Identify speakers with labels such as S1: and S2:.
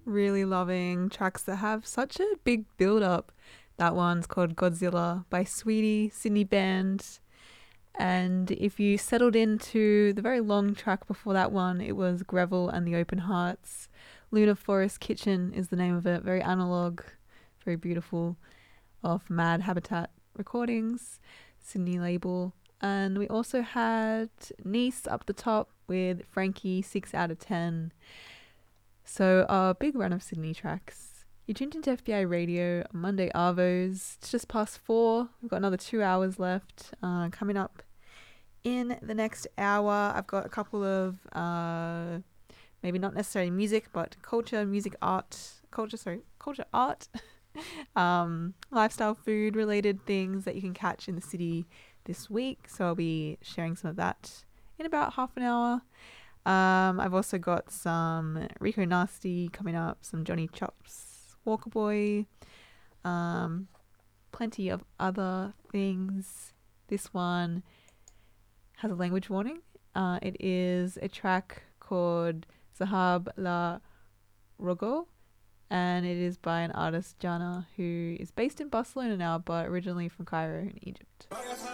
S1: Really loving tracks that have such a big build up. That one's called Godzilla by Sweetie, Sydney band. And if you settled into the very long track before that one, it was Greville and the Open Hearts. Luna Forest Kitchen is the name of it. Very analog, very beautiful, off Mad Habitat Recordings, Sydney label. And we also had Nice up the top with Frankie 6 out of 10. So a big run of Sydney tracks. You tuned into FBI Radio on Monday Arvos. It's just past 4. We've got another 2 hours left. Coming up in the next hour, I've got a couple of maybe not necessarily music, but culture art, lifestyle, food related things that you can catch in the city this week. So I'll be sharing some of that in about half an hour. I've also got some Rico Nasty coming up, some Johnny Chops, Walker Boy, plenty of other things. This one has a language warning. It is a track called Zahab La Rogo, and it is by an artist, Jana, who is based in Barcelona now, but originally from Cairo in Egypt.